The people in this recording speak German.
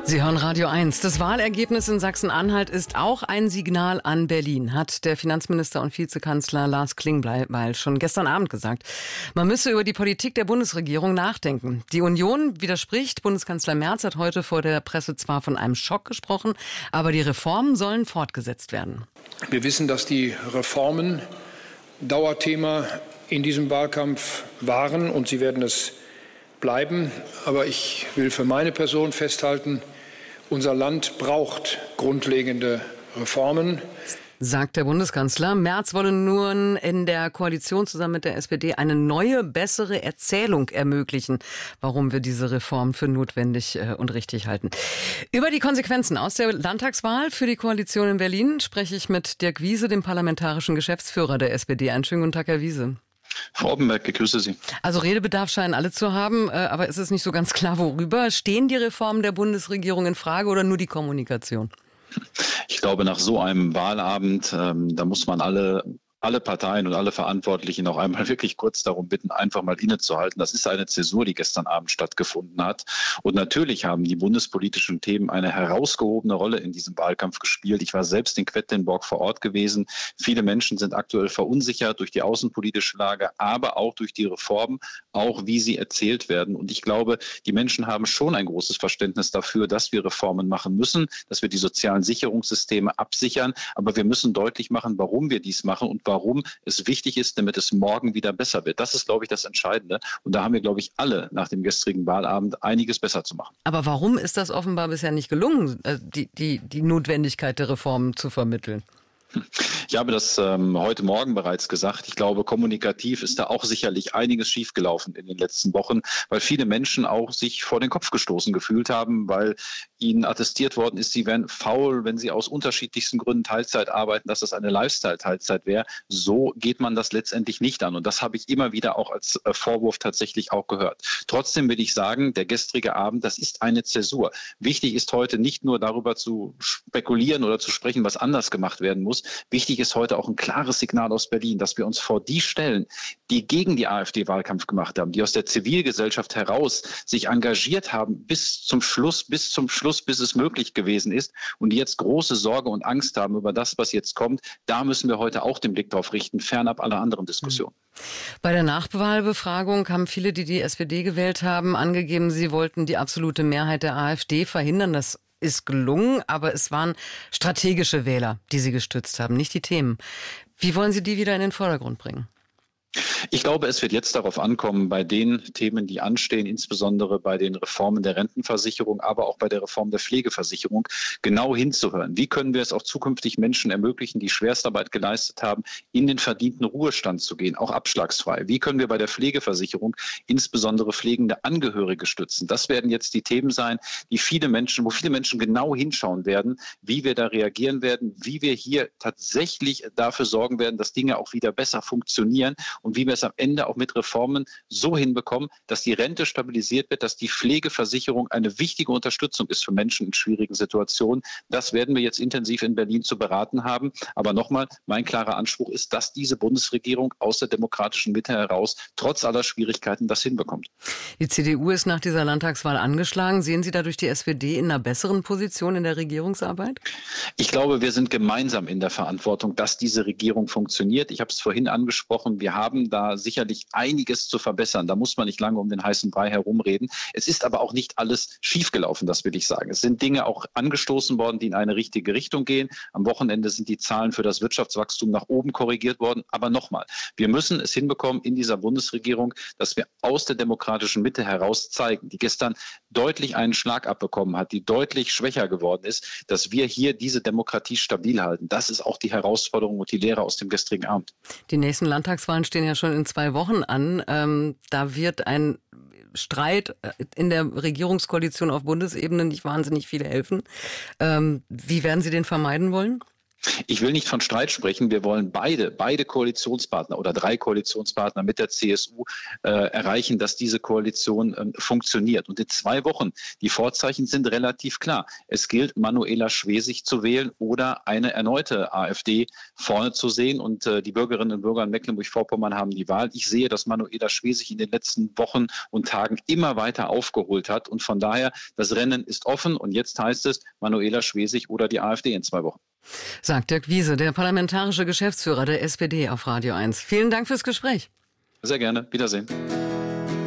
Sie hören Radio 1. Das Wahlergebnis in Sachsen-Anhalt ist auch ein Signal an Berlin, hat der Finanzminister und Vizekanzler Lars Klingbeil schon gestern Abend gesagt. Man müsse über die Politik der Bundesregierung nachdenken. Die Union widerspricht. Bundeskanzler Merz hat heute vor der Presse zwar von einem Schock gesprochen, aber die Reformen sollen fortgesetzt werden. Wir wissen, dass die Reformen Dauerthema in diesem Wahlkampf waren und sie werden es bleiben. Aber ich will für meine Person festhalten, unser Land braucht grundlegende Reformen, sagt der Bundeskanzler. Merz wolle nun in der Koalition zusammen mit der SPD eine neue, bessere Erzählung ermöglichen, warum wir diese Reform für notwendig und richtig halten. Über die Konsequenzen aus der Landtagswahl für die Koalition in Berlin spreche ich mit Dirk Wiese, dem parlamentarischen Geschäftsführer der SPD. Einen schönen guten Tag, Herr Wiese. Frau Oppenberg, ich grüße Sie. Also Redebedarf scheinen alle zu haben, aber es ist nicht so ganz klar, worüber. Stehen die Reformen der Bundesregierung in Frage oder nur die Kommunikation? Ich glaube, nach so einem Wahlabend, da muss man alle Parteien und alle Verantwortlichen noch einmal wirklich kurz darum bitten, einfach mal innezuhalten. Das ist eine Zäsur, die gestern Abend stattgefunden hat. Und natürlich haben die bundespolitischen Themen eine herausgehobene Rolle in diesem Wahlkampf gespielt. Ich war selbst in Quedlinburg vor Ort gewesen. Viele Menschen sind aktuell verunsichert durch die außenpolitische Lage, aber auch durch die Reformen, auch wie sie erzählt werden. Und ich glaube, die Menschen haben schon ein großes Verständnis dafür, dass wir Reformen machen müssen, dass wir die sozialen Sicherungssysteme absichern. Aber wir müssen deutlich machen, warum wir dies machen und warum es wichtig ist, damit es morgen wieder besser wird. Das ist, glaube ich, das Entscheidende. Und da haben wir, glaube ich, alle nach dem gestrigen Wahlabend einiges besser zu machen. Aber warum ist das offenbar bisher nicht gelungen, die Notwendigkeit der Reformen zu vermitteln? Ich habe das heute Morgen bereits gesagt. Ich glaube, kommunikativ ist da auch sicherlich einiges schiefgelaufen in den letzten Wochen, weil viele Menschen auch sich vor den Kopf gestoßen gefühlt haben, weil ihnen attestiert worden ist, sie wären faul, wenn sie aus unterschiedlichsten Gründen Teilzeit arbeiten, dass das eine Lifestyle-Teilzeit wäre. So geht man das letztendlich nicht an. Und das habe ich immer wieder auch als Vorwurf tatsächlich auch gehört. Trotzdem will ich sagen, der gestrige Abend, das ist eine Zäsur. Wichtig ist heute nicht nur darüber zu spekulieren oder zu sprechen, was anders gemacht werden muss. Wichtig ist heute auch ein klares Signal aus Berlin, dass wir uns vor die stellen, die gegen die AfD Wahlkampf gemacht haben, die aus der Zivilgesellschaft heraus sich engagiert haben bis zum Schluss, bis es möglich gewesen ist und die jetzt große Sorge und Angst haben über das, was jetzt kommt. Da müssen wir heute auch den Blick drauf richten, fernab aller anderen Diskussionen. Bei der Nachwahlbefragung haben viele, die die SPD gewählt haben, angegeben, sie wollten die absolute Mehrheit der AfD verhindern. Das ist gelungen, aber es waren strategische Wähler, die sie gestützt haben, nicht die Themen. Wie wollen Sie die wieder in den Vordergrund bringen? Ich glaube, es wird jetzt darauf ankommen, bei den Themen, die anstehen, insbesondere bei den Reformen der Rentenversicherung, aber auch bei der Reform der Pflegeversicherung, genau hinzuhören. Wie können wir es auch zukünftig Menschen ermöglichen, die Schwerstarbeit geleistet haben, in den verdienten Ruhestand zu gehen, auch abschlagsfrei? Wie können wir bei der Pflegeversicherung insbesondere pflegende Angehörige stützen? Das werden jetzt die Themen sein, wo viele Menschen genau hinschauen werden, wie wir da reagieren werden, wie wir hier tatsächlich dafür sorgen werden, dass Dinge auch wieder besser funktionieren und wie wir es am Ende auch mit Reformen so hinbekommen, dass die Rente stabilisiert wird, dass die Pflegeversicherung eine wichtige Unterstützung ist für Menschen in schwierigen Situationen. Das werden wir jetzt intensiv in Berlin zu beraten haben. Aber nochmal, mein klarer Anspruch ist, dass diese Bundesregierung aus der demokratischen Mitte heraus trotz aller Schwierigkeiten das hinbekommt. Die CDU ist nach dieser Landtagswahl angeschlagen. Sehen Sie dadurch die SPD in einer besseren Position in der Regierungsarbeit? Ich glaube, wir sind gemeinsam in der Verantwortung, dass diese Regierung funktioniert. Ich habe es vorhin angesprochen, wir haben da sicherlich einiges zu verbessern. Da muss man nicht lange um den heißen Brei herumreden. Es ist aber auch nicht alles schiefgelaufen, das will ich sagen. Es sind Dinge auch angestoßen worden, die in eine richtige Richtung gehen. Am Wochenende sind die Zahlen für das Wirtschaftswachstum nach oben korrigiert worden. Aber nochmal, wir müssen es hinbekommen in dieser Bundesregierung, dass wir aus der demokratischen Mitte heraus zeigen, die gestern deutlich einen Schlag abbekommen hat, die deutlich schwächer geworden ist, dass wir hier diese Demokratie stabil halten. Das ist auch die Herausforderung und die Lehre aus dem gestrigen Abend. Die nächsten Landtagswahlen stehen ja schon in 2 Wochen an. Da wird ein Streit in der Regierungskoalition auf Bundesebene nicht wahnsinnig viel helfen. Wie werden Sie den vermeiden wollen? Ich will nicht von Streit sprechen. Wir wollen beide Koalitionspartner oder 3 Koalitionspartner mit der CSU erreichen, dass diese Koalition funktioniert. Und in 2 Wochen, die Vorzeichen sind relativ klar. Es gilt, Manuela Schwesig zu wählen oder eine erneute AfD vorne zu sehen. Und die Bürgerinnen und Bürger in Mecklenburg-Vorpommern haben die Wahl. Ich sehe, dass Manuela Schwesig in den letzten Wochen und Tagen immer weiter aufgeholt hat. Und von daher, das Rennen ist offen. Und jetzt heißt es Manuela Schwesig oder die AfD in 2 Wochen. Sagt Dirk Wiese, der parlamentarische Geschäftsführer der SPD auf Radio 1. Vielen Dank fürs Gespräch. Sehr gerne. Wiedersehen.